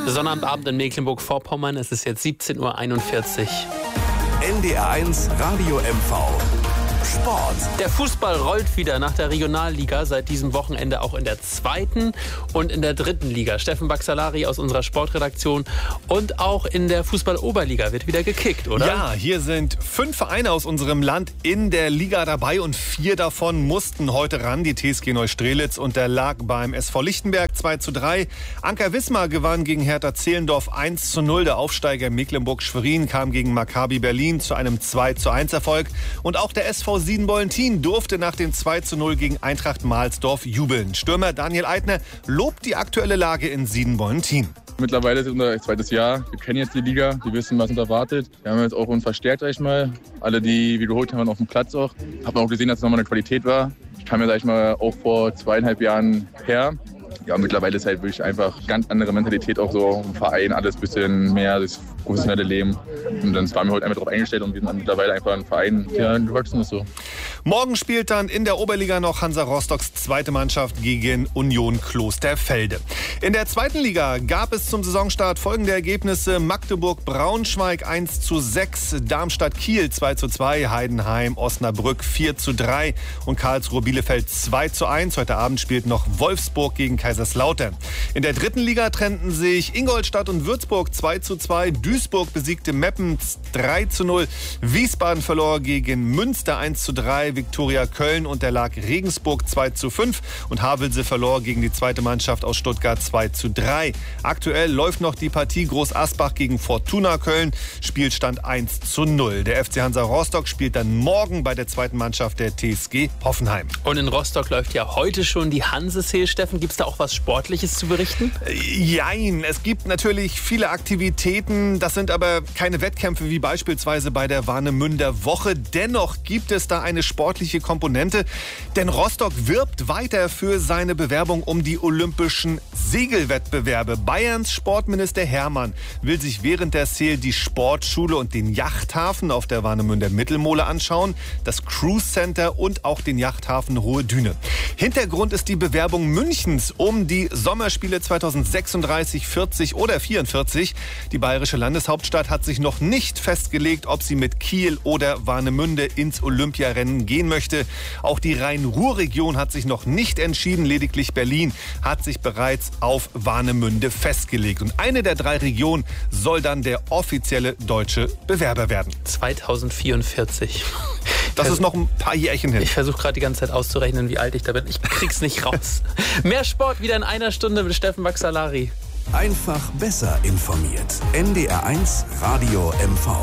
Sonnabendabend in Mecklenburg-Vorpommern. Es ist jetzt 17:41 Uhr. NDR1 Radio MV. Sport. Der Fußball rollt wieder nach der Regionalliga, seit diesem Wochenende auch in der 2. und in der 3. Liga. Steffen Baxalari aus unserer Sportredaktion, und auch in der Fußball-Oberliga wird wieder gekickt, oder? Ja, hier sind 5 Vereine aus unserem Land in der Liga dabei und 4 davon mussten heute ran. Die TSG Neustrelitz unterlag beim SV Lichtenberg 2:3. Anker Wismar gewann gegen Hertha Zehlendorf 1:0. Der Aufsteiger Mecklenburg-Schwerin kam gegen Maccabi Berlin zu einem 2:1 Erfolg. Und auch der SV Siedenbollentin durfte nach dem 2:0 gegen Eintracht Mahlsdorf jubeln. Stürmer Daniel Eitner lobt die aktuelle Lage in Siedenbollentin. Mittlerweile ist es unser 2. Jahr. Wir kennen jetzt die Liga, wir wissen, was uns erwartet. Wir haben jetzt auch uns verstärkt, sag ich mal. Alle, die wir geholt haben, waren auf dem Platz auch. Haben auch gesehen, dass es nochmal eine Qualität war. Ich kam ja, sag ich mal, auch vor 2,5 Jahren her. Ja, mittlerweile ist halt wirklich einfach ganz andere Mentalität auch so im Verein, alles ein bisschen mehr das professionelle Leben. Und dann waren wir heute einfach darauf eingestellt und wir sind mittlerweile einfach ein Verein, der gewachsen ist so. Morgen spielt dann in der Oberliga noch Hansa Rostocks zweite Mannschaft gegen Union Klosterfelde. In der 2. Liga gab es zum Saisonstart folgende Ergebnisse: Magdeburg-Braunschweig 1:6, Darmstadt-Kiel 2:2, Heidenheim-Osnabrück 4:3 und Karlsruhe-Bielefeld 2:1. Heute Abend spielt noch Wolfsburg gegen Kaiserslautern. In der 3. Liga trennten sich Ingolstadt und Würzburg 2:2, Duisburg besiegte Meppen 3:0, Wiesbaden verlor gegen Münster 1:3, Viktoria Köln unterlag Regensburg 2:5 und Havelse verlor gegen die zweite Mannschaft aus Stuttgart 2:3. Aktuell läuft noch die Partie Groß Asbach gegen Fortuna Köln, Spielstand 1:0. Der FC Hansa Rostock spielt dann morgen bei der zweiten Mannschaft der TSG Hoffenheim. Und in Rostock läuft ja heute schon die Hansesee. Steffen, gibt es da auch was Sportliches zu berichten? Jein, es gibt natürlich viele Aktivitäten, das sind aber keine Wettkämpfe wie beispielsweise bei der Warnemünder Woche. Dennoch gibt es da eine sportliche Komponente, denn Rostock wirbt weiter für seine Bewerbung um die olympischen Segelwettbewerbe. Bayerns Sportminister Hermann will sich während der SEL die Sportschule und den Yachthafen auf der Warnemünder Mittelmole anschauen, das Cruise Center und auch den Yachthafen Hohe Düne. Hintergrund ist die Bewerbung Münchens um die Sommerspiele 2036, 40 oder 44. Die bayerische Landeshauptstadt hat sich noch nicht festgelegt, ob sie mit Kiel oder Warnemünde ins Olympiarennen gehen möchte. Auch die Rhein-Ruhr-Region hat sich noch nicht entschieden. Lediglich Berlin hat sich bereits auf Warnemünde festgelegt. Und eine der 3 Regionen soll dann der offizielle deutsche Bewerber werden. 2044. Das ist noch ein paar Jährchen hin. Ich versuche gerade die ganze Zeit auszurechnen, wie alt ich da bin. Ich krieg's nicht raus. Mehr Sport wieder in einer Stunde mit Steffen Baxalari. Einfach besser informiert. NDR1 Radio MV.